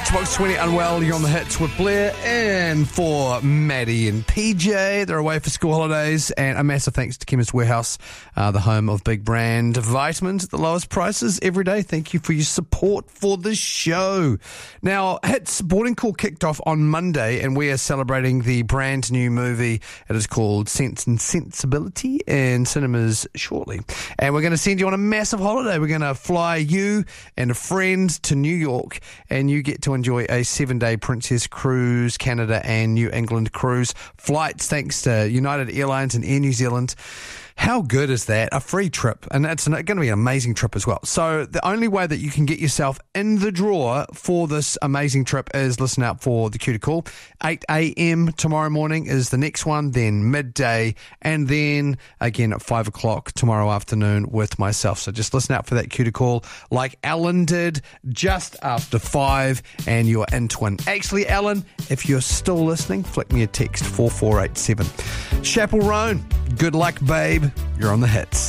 Box 20 Unwell, you're on the hits with Blair and for Maddie and PJ. They're away for school holidays, and a massive thanks to Chemist Warehouse, the home of big brand vitamins at the lowest prices every day. Thank you for your support for the show. Now, Hits Boarding Call kicked off on Monday, and we are celebrating the brand new movie. It is called Sense and Sensibility in cinemas shortly. And we're going to send you on a massive holiday. We're going to fly you and a friend to New York, and you get to enjoy a 7-day Princess Cruise, Canada and New England cruise flights thanks to United Airlines and Air New Zealand. How good is that? A free trip, and it's going to be an amazing trip as well. So the only way that you can get yourself in the draw for this amazing trip is listen out for the Cue to Call. 8 a.m. tomorrow morning is the next one, then midday, and then again at 5 o'clock tomorrow afternoon with myself. So just listen out for that Cue to Call like Alan did just after 5, and you're into one. Actually, Alan, if you're still listening, flick me a text, 4487. Chapel Roan, good luck, babe. You're on the hits.